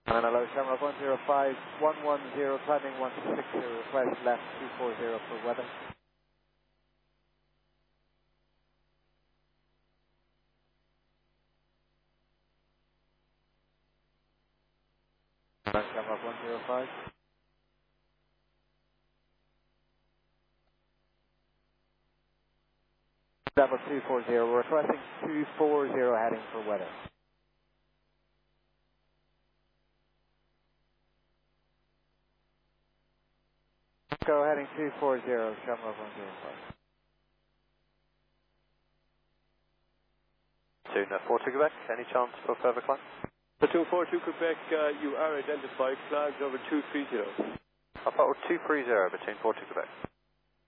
And hello, Shamrock 105, 110, climbing 160, request left 240 for weather. Shamrock 105. Level 240, we're requesting 240 heading for weather. Go heading 240, Shamrock 105. Tuna 42 Quebec, any chance for further climb? The 242 Quebec, you are identified, flags over 230. I'll follow 230 between 42 Quebec.